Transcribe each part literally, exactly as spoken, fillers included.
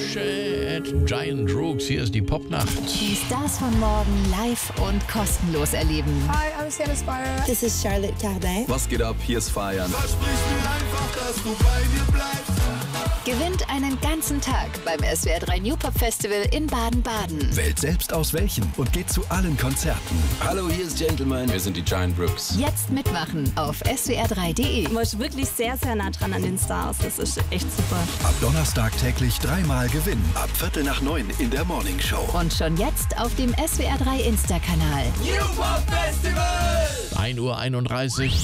Shit. Giant Rooks, hier ist die Popnacht. Die Stars von morgen live und kostenlos erleben. Hi, I'm Sienna Spire. This is Charlotte Cardin. Was geht ab? Hier ist Feiern. Versprich mir einfach, dass du bei mir bleibst. Gewinnt einen ganzen Tag beim S W R drei New Pop Festival in Baden-Baden. Wählt selbst aus welchen und geht zu allen Konzerten. Hallo, hier ist Gentleman. Wir sind die Giant Rooks. Jetzt mitmachen auf s w r drei punkt d e. Man ist wirklich sehr, sehr nah dran an den Stars. Das ist echt super. Ab Donnerstag täglich dreimal gewinnen. Ab Viertel nach neun in der Morning Show. Und schon jetzt auf dem S W R drei Insta-Kanal. New Pop Festival! ein Uhr einunddreißig.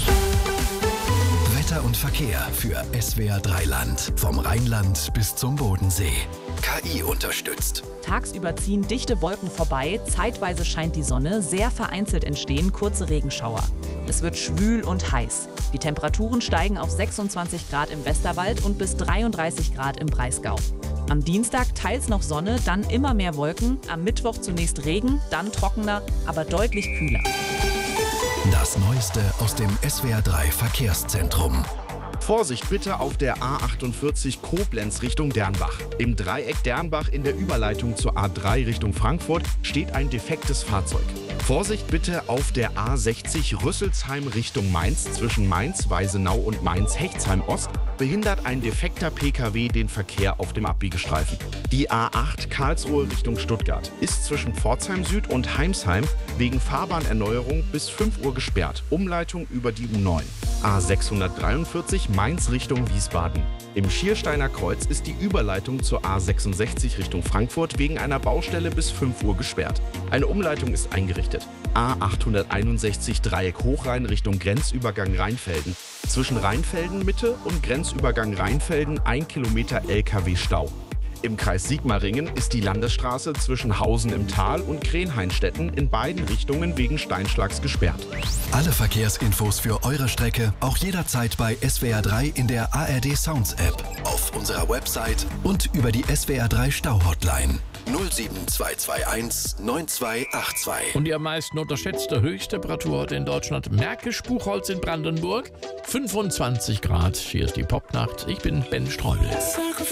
Wetter und Verkehr für S W R drei Land. Vom Rheinland bis zum Bodensee. K I unterstützt. Tagsüber ziehen dichte Wolken vorbei, zeitweise scheint die Sonne, sehr vereinzelt entstehen kurze Regenschauer. Es wird schwül und heiß. Die Temperaturen steigen auf sechsundzwanzig Grad im Westerwald und bis dreiunddreißig Grad im Breisgau. Am Dienstag teils noch Sonne, dann immer mehr Wolken, am Mittwoch zunächst Regen, dann trockener, aber deutlich kühler. Das Neueste aus dem S W R drei Verkehrszentrum. Vorsicht bitte auf der A achtundvierzig Koblenz Richtung Dernbach. Im Dreieck Dernbach in der Überleitung zur A drei Richtung Frankfurt steht ein defektes Fahrzeug. Vorsicht bitte auf der A sechzig Rüsselsheim Richtung Mainz zwischen Mainz, Weisenau und Mainz-Hechtsheim Ost behindert ein defekter P K W den Verkehr auf dem Abbiegestreifen. Die A acht Karlsruhe Richtung Stuttgart ist zwischen Pforzheim Süd und Heimsheim wegen Fahrbahnerneuerung bis fünf Uhr gesperrt. Umleitung über die U neun. A sechshundertdreiundvierzig Mainz Richtung Wiesbaden. Im Schiersteiner Kreuz ist die Überleitung zur A sechsundsechzig Richtung Frankfurt wegen einer Baustelle bis fünf Uhr gesperrt. Eine Umleitung ist eingerichtet. A achthunderteinundsechzig Dreieck Hochrhein Richtung Grenzübergang Rheinfelden. Zwischen Rheinfelden Mitte und Grenzübergang Rheinfelden ein Kilometer L K W-Stau. Im Kreis Sigmaringen ist die Landesstraße zwischen Hausen im Tal und Krenheinstetten in beiden Richtungen wegen Steinschlags gesperrt. Alle Verkehrsinfos für eure Strecke auch jederzeit bei S W R drei in der A R D Sounds App, auf unserer Website und über die S W R drei Stau-Hotline null sieben zwei zwei eins neun zwei acht zwei. Und die am meisten unterschätzte Höchsttemperatur heute in Deutschland, Märkisch-Buchholz in Brandenburg, fünfundzwanzig Grad. Hier ist die Popnacht. Ich bin Ben Streubel.